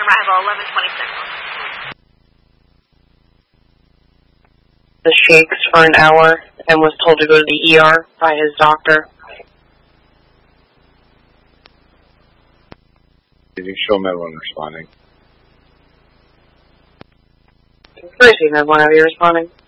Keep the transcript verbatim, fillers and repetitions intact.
arrival, eleven twenty-six. The shakes for an hour and was told to go to the E R by his doctor. Did you show Medline responding? Where is he, Medline? Are you responding?